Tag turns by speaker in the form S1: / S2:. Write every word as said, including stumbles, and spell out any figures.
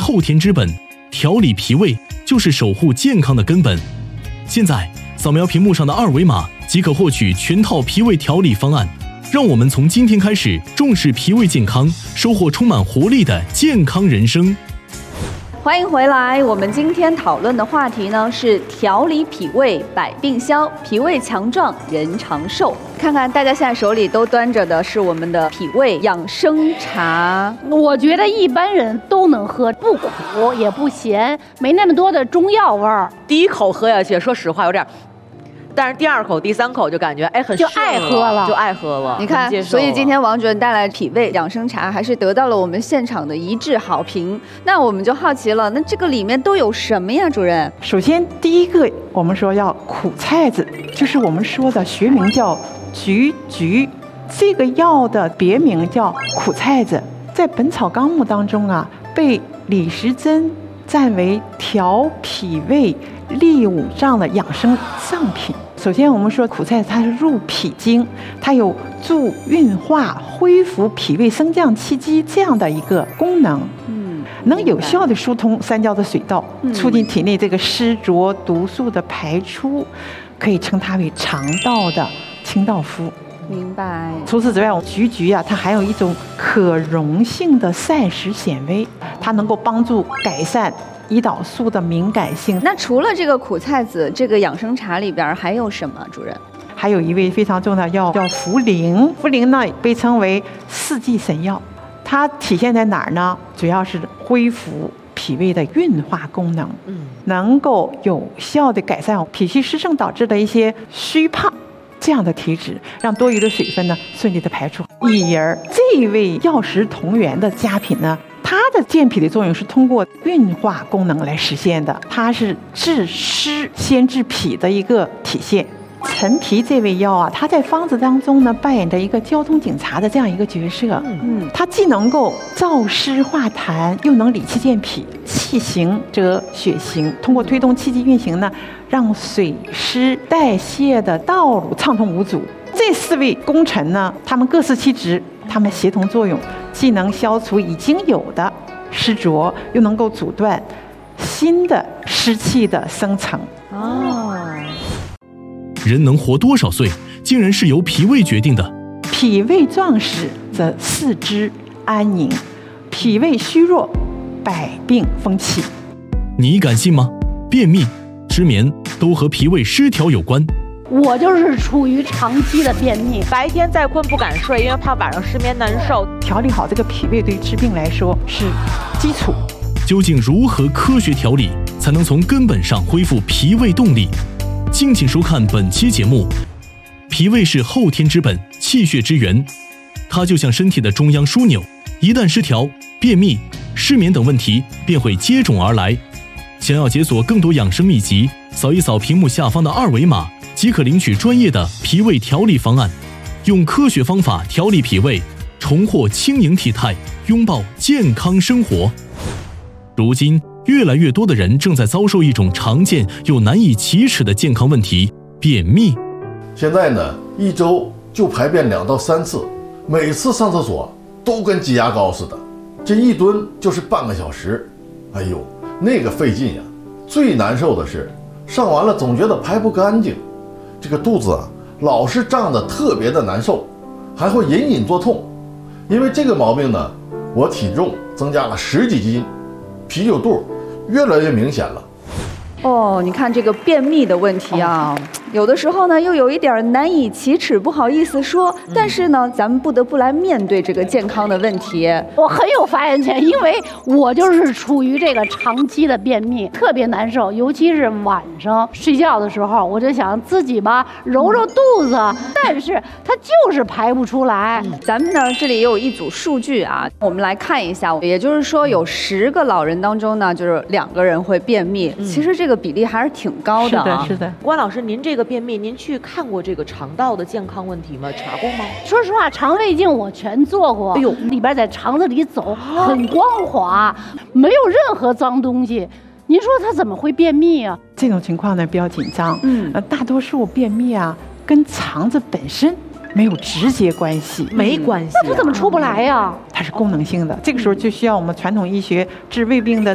S1: 后天之本，调理脾胃就是守护健康的根本。现在扫描屏幕上的二维码即可获取全套脾胃调理方案。让我们从今天开始重视脾胃健康，收获充满活力的健康人生。
S2: 欢迎回来，我们今天讨论的话题呢是调理脾胃百病消，脾胃强壮人长寿。看看大家现在手里都端着的是我们的脾胃养生茶，
S3: 我觉得一般人都能喝，不苦也不咸，没那么多的中药味儿。
S4: 第一口喝下去，说实话有点。但是第二口、第三口就感觉哎很
S3: 就爱喝了，
S4: 就爱喝了。
S2: 你看，所以今天王主任带来脾胃养生茶，还是得到了我们现场的一致好评。那我们就好奇了，那这个里面都有什么呀，主任？
S5: 首先第一个，我们说要苦菜子，就是我们说的学名叫菊菊，这个药的别名叫苦菜子，在《本草纲目》当中啊，被李时珍赞为调脾胃利五脏的养生上品。首先我们说苦菜它是入脾经，它有助运化、恢复脾胃升降气机这样的一个功能，嗯，能有效的疏通三焦的水道，促进体内这个湿浊毒素的排出，可以称它为肠道的清道夫。
S2: 明白。
S5: 除此之外，菊菊啊，它含有一种可溶性的膳食纤维，它能够帮助改善胰岛素的敏感性。
S2: 那除了这个苦菜子，这个养生茶里边还有什么，主任？
S5: 还有一味非常重要的药叫茯苓，茯苓呢被称为四季神药，它体现在哪儿呢？主要是恢复脾胃的运化功能，嗯，能够有效的改善脾气湿盛导致的一些虚胖这样的体质，让多余的水分呢顺利的排出。以而这一味药食同源的佳品呢，它的健脾的作用是通过运化功能来实现的，它是治湿先治脾的一个体现。陈皮这味药啊，它在方子当中呢扮演着一个交通警察的这样一个角色。嗯，它既能够燥湿化痰，又能理气健脾。气行则血行，通过推动气机运行呢，让水湿代谢的道路畅通无阻。这四位功臣呢，他们各司其职，他们协同作用，既能消除已经有的湿浊，又能够阻断新的湿气的生成。
S2: 哦。
S1: 人能活多少岁，竟然是由脾胃决定的。
S5: 脾胃壮实，则四肢安宁；脾胃虚弱，百病风起。
S1: 你敢信吗？便秘、失眠都和脾胃失调有关。
S3: 我就是处于长期的便秘，
S4: 白天再困不敢睡，因为怕晚上失眠难受。
S5: 调理好这个脾胃，对于治病来说是基础。
S1: 究竟如何科学调理，才能从根本上恢复脾胃动力？敬请收看本期节目。脾胃是后天之本，气血之源，它就像身体的中央枢纽，一旦失调，便秘、失眠等问题便会接踵而来。想要解锁更多养生秘籍，扫一扫屏幕下方的二维码，即可领取专业的脾胃调理方案，用科学方法调理脾胃，重获轻盈体态，拥抱健康生活。如今越来越多的人正在遭受一种常见又难以启齿的健康问题——便秘。
S6: 现在呢，一周就排便两到三次，每次上厕所都跟挤牙膏似的，这一蹲就是半个小时。哎呦，那个费劲呀！最难受的是，上完了总觉得排不干净，这个肚子啊老是胀得特别的难受，还会隐隐作痛。因为这个毛病呢，我体重增加了十几斤，啤酒肚越来越明显了。
S2: 哦，你看这个便秘的问题啊，有的时候呢又有一点难以启齿，不好意思说，但是呢咱们不得不来面对这个健康的问题。
S3: 我很有发言权，因为我就是处于这个长期的便秘，特别难受，尤其是晚上睡觉的时候，我就想自己吧揉揉肚子，但是它就是排不出来。
S2: 咱们呢这里也有一组数据啊，我们来看一下，也就是说有十个老人当中呢，就是两个人会便秘，嗯、其实这个比例还是挺高的、啊。
S5: 是的，是的。
S4: 关老师，您这个便秘，您去看过这个肠道的健康问题吗？查过吗？
S3: 说实话，肠胃镜我全做过。哎呦，里边在肠子里走，很光滑，没有任何脏东西。您说他怎么会便秘啊？
S5: 这种情况呢比较紧张。嗯，呃，大多数便秘啊跟肠子本身没有直接关系，
S4: 没关系、啊。
S3: 那它怎么出不来呀、啊？
S5: 它是功能性的，这个时候就需要我们传统医学治胃病的